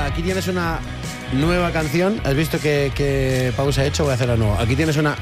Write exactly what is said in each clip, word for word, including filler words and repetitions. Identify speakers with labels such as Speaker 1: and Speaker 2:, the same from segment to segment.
Speaker 1: nada, aquí tienes una nueva canción. ¿Has visto qué, qué pausa he hecho? Voy a hacerla nueva. Aquí tienes una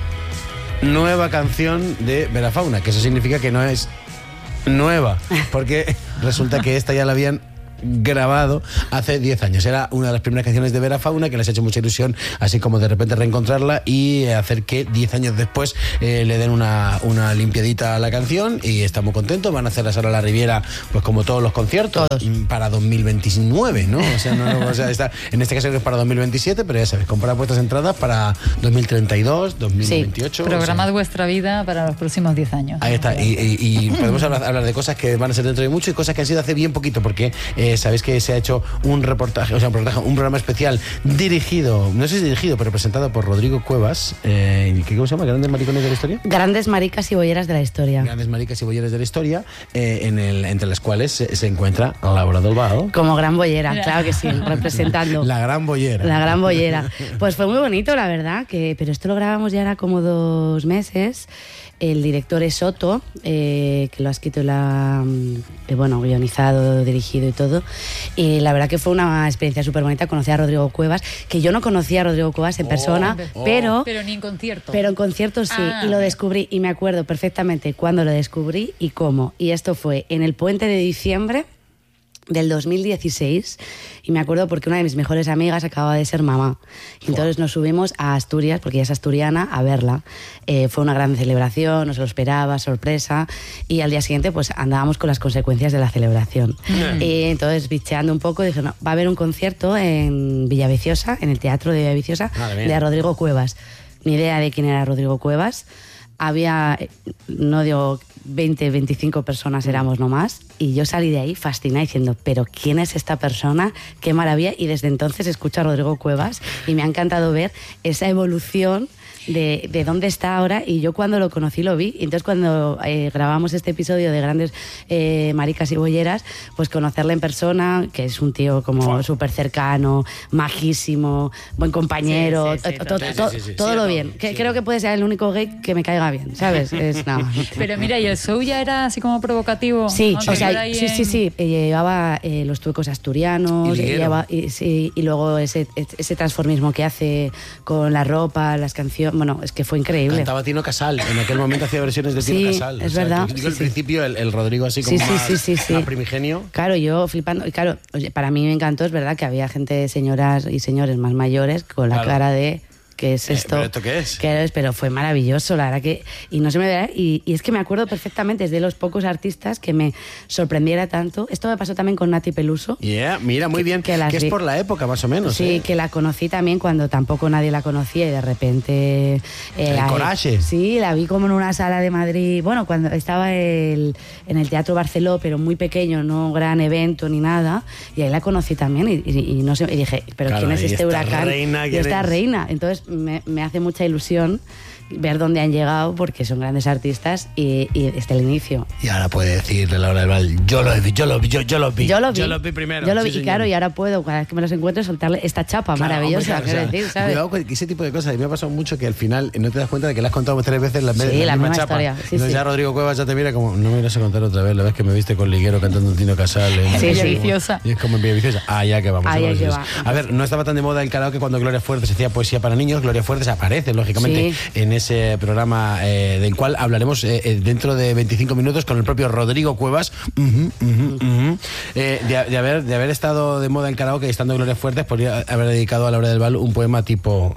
Speaker 1: nueva canción de Vera Fauna, que eso significa que no es nueva, porque resulta que esta ya la habían grabado hace diez años. Era una de las primeras canciones de Vera Fauna, que les ha hecho mucha ilusión, así como de repente reencontrarla y hacer que diez años después eh, le den una, una limpiadita a la canción, y está muy contento. Van a hacer la Sala La Riviera, pues como todos los conciertos,
Speaker 2: todos.
Speaker 1: para dos mil veintinueve, ¿no? O sea, no, no, o sea está, en este caso es para dos mil veintisiete, pero ya sabes, comprar vuestras entradas para dos mil treinta y dos, dos mil veintiocho.
Speaker 3: Sí, programad
Speaker 1: o sea,
Speaker 3: vuestra vida para los próximos diez años.
Speaker 1: Ahí está, y, y, y podemos hablar, hablar de cosas que van a ser dentro de mucho y cosas que han sido hace bien poquito, porque eh, sabéis que se ha hecho un reportaje, o sea, un reportaje, un programa especial dirigido, no sé si dirigido, pero presentado por Rodrigo Cuevas, eh, ¿qué, ¿cómo se llama? ¿Grandes maricones de la historia?
Speaker 2: Grandes maricas y bolleras de la historia.
Speaker 1: Grandes maricas y bolleras de la historia, eh, en el, entre las cuales se, se encuentra Laura Dolbao.
Speaker 2: Como gran bollera, claro que sí, representando.
Speaker 1: La gran bollera.
Speaker 2: La gran bollera. Pues fue muy bonito, la verdad, que, pero esto lo grabamos ya era como dos meses. El director es Soto, eh, que lo ha escrito, la, eh, bueno, guionizado, dirigido y todo. Y la verdad que fue una experiencia súper bonita. Conocí a Rodrigo Cuevas, que yo no conocía a Rodrigo Cuevas en
Speaker 1: Oh,
Speaker 2: persona,
Speaker 1: oh.
Speaker 2: pero...
Speaker 3: Pero ni en concierto.
Speaker 2: Pero en conciertos sí,
Speaker 3: Ah,
Speaker 2: y lo
Speaker 3: bien.
Speaker 2: descubrí, y me acuerdo perfectamente cuándo lo descubrí y cómo. Y esto fue en el puente de diciembre del dos mil dieciséis, y me acuerdo porque una de mis mejores amigas acababa de ser mamá, y entonces nos subimos a Asturias, porque ella es asturiana, a verla. Eh, fue una gran celebración, no se lo esperaba, sorpresa, y al día siguiente pues andábamos con las consecuencias de la celebración.
Speaker 1: Mm.
Speaker 2: Y entonces, bicheando un poco, dije, no, va a haber un concierto en Villaviciosa, en el Teatro de Villaviciosa,
Speaker 1: Madre mía.
Speaker 2: de Rodrigo Cuevas. Ni idea de quién era Rodrigo Cuevas. Había, no digo veinte, veinticinco personas éramos nomás, y yo salí de ahí fascinada diciendo, pero ¿quién es esta persona? ¡Qué maravilla! Y desde entonces escucho a Rodrigo Cuevas y me ha encantado ver esa evolución de, de dónde está ahora, y yo cuando lo conocí lo vi. Y entonces cuando eh, grabamos este episodio de Grandes eh, Maricas y Bolleras, pues conocerle en persona, que es un tío como súper cercano, majísimo, buen compañero,
Speaker 3: Sí, sí, sí,
Speaker 2: to- to-
Speaker 3: total.
Speaker 2: to-
Speaker 1: Sí, sí, sí,
Speaker 2: todo
Speaker 1: sí,
Speaker 2: lo
Speaker 1: sí,
Speaker 2: bien.
Speaker 1: sí.
Speaker 2: Que, creo que puede ser el único gay que me caiga bien, ¿sabes? Es, no.
Speaker 3: Pero mira, ¿y el show ya era así como provocativo?
Speaker 2: Sí,
Speaker 3: Aunque
Speaker 2: o sea,
Speaker 3: fuera ahí
Speaker 2: sí,
Speaker 3: en-
Speaker 2: sí, sí, eh, llevaba eh, los tuecos asturianos,
Speaker 1: Y liguero.
Speaker 2: lleva- y, sí, y luego ese, ese transformismo que hace con la ropa, las canciones, bueno, es que fue increíble.
Speaker 1: Cantaba Tino Casal, en aquel momento hacía versiones de Tino
Speaker 2: Sí,
Speaker 1: Casal.
Speaker 2: es verdad,
Speaker 1: Yo digo
Speaker 2: sí,
Speaker 1: al
Speaker 2: sí.
Speaker 1: principio el, el Rodrigo así como
Speaker 2: Sí, sí,
Speaker 1: más,
Speaker 2: sí, sí, sí.
Speaker 1: más primigenio.
Speaker 2: Claro, yo flipando. Y claro, oye, para mí me encantó, es verdad que había gente, señoras y señores más mayores, con la
Speaker 1: Claro.
Speaker 2: cara de... ¿Qué es
Speaker 1: Eh,
Speaker 2: esto?
Speaker 1: ¿pero esto qué es?
Speaker 2: ¿Qué es? Pero fue maravilloso, la verdad que... Y no se me verá. Y, y es que me acuerdo perfectamente, es de los pocos artistas que me sorprendiera tanto. Esto me pasó también con Nati Peluso.
Speaker 1: Yeah, mira, muy
Speaker 2: Que-
Speaker 1: bien.
Speaker 2: que
Speaker 1: Que,
Speaker 2: las
Speaker 1: es
Speaker 2: vi-
Speaker 1: por la época, más o menos.
Speaker 2: Sí,
Speaker 1: ¿eh?
Speaker 2: que la conocí también cuando tampoco nadie la conocía, y de repente...
Speaker 1: El
Speaker 2: ahí-
Speaker 1: coraje.
Speaker 2: Sí, la vi como en una sala de Madrid. Bueno, cuando estaba el- en el Teatro Barceló, pero muy pequeño, no gran evento ni nada. Y ahí la conocí también, y, y- y no sé, y dije, ¿pero
Speaker 1: Claro,
Speaker 2: quién es
Speaker 1: y
Speaker 2: este
Speaker 1: esta
Speaker 2: huracán?
Speaker 1: reina,
Speaker 2: y
Speaker 1: ¿quién
Speaker 2: esta
Speaker 1: es?
Speaker 2: reina. Entonces me, me hace mucha ilusión ver dónde han llegado, porque son grandes artistas, y, y desde el inicio.
Speaker 1: Y ahora puede decirle Laura del Val, yo lo vi, yo lo vi, yo, yo lo vi.
Speaker 2: Yo lo vi.
Speaker 1: Yo lo vi primero.
Speaker 2: Yo lo vi,
Speaker 1: sí,
Speaker 2: y
Speaker 1: señor.
Speaker 2: claro, y ahora puedo, cada vez que me los encuentro, soltarle esta chapa
Speaker 1: Claro,
Speaker 2: maravillosa,
Speaker 1: hombre,
Speaker 2: quiero
Speaker 1: o sea,
Speaker 2: decir, ¿sabes?
Speaker 1: Cuidado con ese tipo de cosas. Y me ha pasado mucho que al final no te das cuenta de que le has contado tres veces la,
Speaker 2: Sí,
Speaker 1: la,
Speaker 2: la
Speaker 1: misma
Speaker 2: misma
Speaker 1: chapa.
Speaker 2: historia, sí,
Speaker 1: Entonces
Speaker 2: sí.
Speaker 1: ya Rodrigo Cuevas ya te mira como, no me irás a contar otra vez la vez que me viste con Liguero cantando un Tino Casal. En
Speaker 2: Sí,
Speaker 1: en-
Speaker 2: sí.
Speaker 3: Villaviciosa.
Speaker 1: Y es como en Villaviciosa. Ah, ya que vamos.
Speaker 2: Ah, ya
Speaker 1: vamos,
Speaker 2: que
Speaker 1: es-
Speaker 2: va.
Speaker 1: A ver, no estaba tan de moda el karaoke cuando Gloria Fuertes hacía poesía para niños. Gloria Fuertes aparece, lógicamente,
Speaker 2: Sí.
Speaker 1: en ese programa eh, del cual hablaremos eh, eh, dentro de veinticinco minutos con el propio Rodrigo Cuevas. Ujú, ujú, ujú. Eh, de, de haber, de haber estado de moda el karaoke y estando Gloria Fuertes, podría haber dedicado a Laura del Val un poema tipo...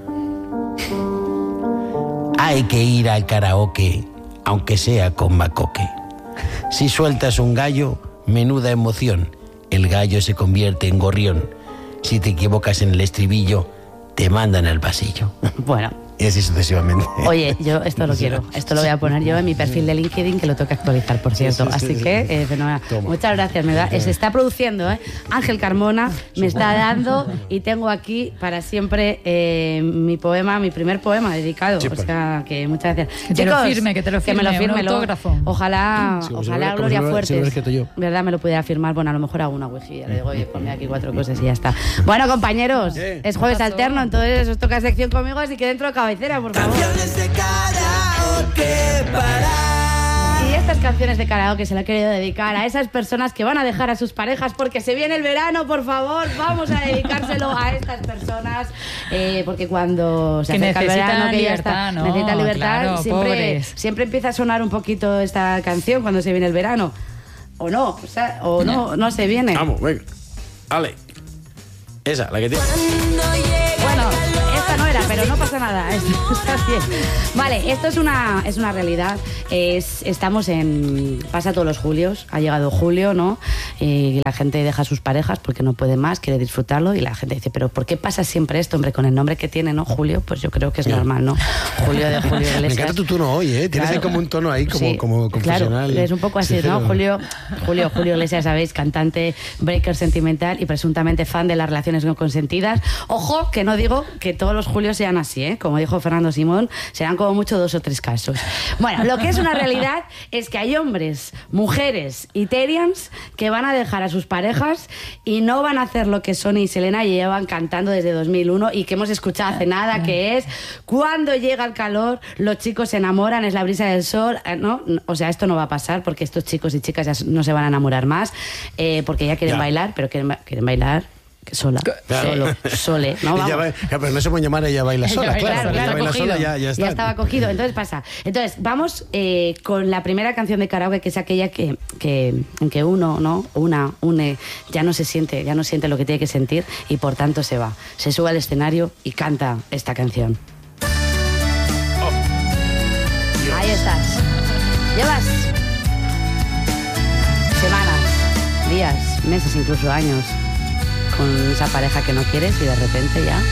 Speaker 1: Hay que ir al karaoke, aunque sea con macoque. Si sueltas un gallo, menuda emoción. El gallo se convierte en gorrión. Si te equivocas en el estribillo, te mandan al pasillo.
Speaker 2: Bueno.
Speaker 1: Y así sucesivamente.
Speaker 2: Oye, yo esto lo quiero. Esto lo voy a poner yo en mi perfil de LinkedIn, que lo tengo que actualizar, por cierto.
Speaker 1: Sí, sí,
Speaker 2: Así
Speaker 1: sí,
Speaker 2: que,
Speaker 1: sí.
Speaker 2: eh, fenomenal.
Speaker 1: Toma.
Speaker 2: Muchas gracias. Me da, se está produciendo, ¿eh? Ángel Carmona me está dando, y tengo aquí para siempre eh, mi poema, mi primer poema dedicado.
Speaker 1: Sí,
Speaker 2: O
Speaker 1: pues.
Speaker 2: sea, que muchas gracias.
Speaker 3: Que te lo firme, que te lo
Speaker 2: Que me lo
Speaker 3: firme, un
Speaker 2: firme. lo-
Speaker 3: autógrafo.
Speaker 2: Ojalá,
Speaker 1: Sí, como si
Speaker 2: ojalá
Speaker 1: lo- como
Speaker 2: Gloria
Speaker 1: si lo-
Speaker 2: Fuertes.
Speaker 1: si lo hubiera escrito yo.
Speaker 2: ¿Verdad? Me lo pudiera firmar. Bueno, a lo mejor hago una wiki. Ya le digo, oye, ponme aquí cuatro cosas y ya está. Bueno, compañeros,
Speaker 1: ¿Qué?
Speaker 2: es jueves
Speaker 3: ¿Qué pasó?
Speaker 2: alterno, entonces os toca sección conmigo, así que dentro de cabecera, por favor.
Speaker 4: Canciones de karaoke para.
Speaker 2: Y esta estas canciones de karaoke se la he querido dedicar a esas personas que van a dejar a sus parejas porque se viene el verano, por favor, vamos a dedicárselo a estas personas, eh, porque cuando se
Speaker 3: Que
Speaker 2: acerca el
Speaker 3: necesitan
Speaker 2: verano, que ya
Speaker 3: libertad,
Speaker 2: está,
Speaker 3: ¿no?
Speaker 2: necesitan libertad,
Speaker 3: Claro,
Speaker 2: siempre,
Speaker 3: pobres.
Speaker 2: siempre empieza a sonar un poquito esta canción cuando se viene el verano. O no, o, sea, o no, no se viene.
Speaker 1: Vamos, venga. Ale. Esa, la que tiene.
Speaker 2: Bueno, esta no era, pero no pasa nada. Esto está bien. Vale, esto es una, es una realidad. Es, estamos en... Pasa todos los julios. Ha llegado julio, ¿no? Y la gente deja a sus parejas porque no puede más, quiere disfrutarlo. Y la gente dice, ¿pero por qué pasa siempre esto, hombre? Con el nombre que tiene, ¿no? Julio, pues yo creo que es
Speaker 1: Mira.
Speaker 2: normal, ¿no? Julio de Julio Iglesias.
Speaker 1: Me encanta tu tono hoy, ¿eh? Tienes
Speaker 2: Claro.
Speaker 1: ahí como un tono ahí como,
Speaker 2: Sí,
Speaker 1: como confesional.
Speaker 2: Claro, es un poco así,
Speaker 1: sincero.
Speaker 2: ¿no? Julio, Julio, Julio Iglesias, sabéis, cantante, breaker sentimental y presuntamente fan de las relaciones no consentidas. Ojo, que no digo que todos los Julios sean así, ¿eh? Como dijo Fernando Simón, serán como mucho dos o tres casos. Bueno, lo que es una realidad es que hay hombres, mujeres y terians que van a dejar a sus parejas y no van a hacer lo que Sony y Selena llevan cantando desde dos mil uno y que hemos escuchado hace nada, que es cuando llega el calor, los chicos se enamoran, es la brisa del sol, eh, ¿no? O sea, esto no va a pasar porque estos chicos y chicas ya no se van a enamorar más, eh, porque ya quieren
Speaker 1: Ya.
Speaker 2: bailar, pero quieren, ba- quieren bailar sola,
Speaker 1: Claro.
Speaker 2: solo, sole, ¿no?
Speaker 1: Ella
Speaker 2: Vamos.
Speaker 1: ba- ya, pero no se puede llamar ella baila sola,
Speaker 3: baila
Speaker 1: claro.
Speaker 3: sola,
Speaker 1: Ella
Speaker 3: claro,
Speaker 1: baila
Speaker 3: cogido.
Speaker 1: sola, ya, ya está.
Speaker 2: Ya estaba cogido, entonces pasa. Entonces, vamos eh, con la primera canción de karaoke, que es aquella que, que, en que uno, ¿no? Una, une, ya no se siente, ya no siente lo que tiene que sentir y por tanto se va. Se sube al escenario y canta esta canción. Ahí estás. Llevas semanas, días, meses, incluso años con esa pareja que no quieres y de repente ya